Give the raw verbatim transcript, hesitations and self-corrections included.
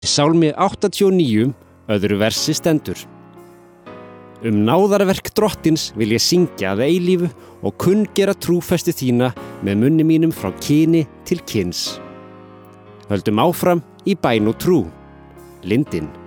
Sálmi áttatíu og níu, öðru versi stendur: Um náðarverk drottins vil ég syngja að eilífu og kunngera trúfestu þína með munni mínum frá kyni til kyns. Höldum áfram í bæn og trú. Lindin.